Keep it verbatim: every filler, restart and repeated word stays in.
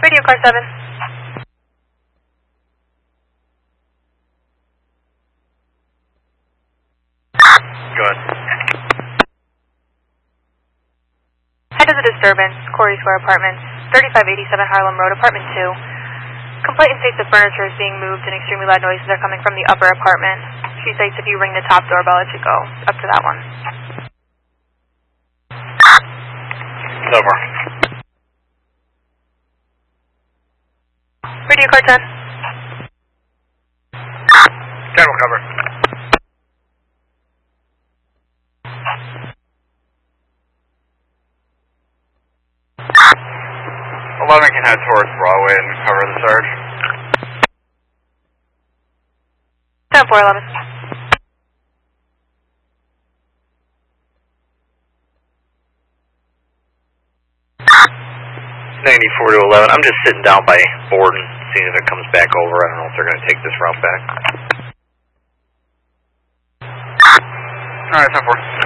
Radio car seven. Go ahead. Head of the disturbance, Corey Square Apartments, thirty-five eighty-seven Harlem Road, Apartment two. Complainant states the furniture is being moved and extremely loud noises are coming from the upper apartment. She states if you ring the top doorbell, it should go up to that one. Over. Radio car ten. ten will cover. eleven can head towards Broadway and cover the surge. ten four eleven. ninety-four to eleven. I'm just sitting down by Borden, seeing if it comes back over. I don't know if they're going to take this route back. Alright, ten four.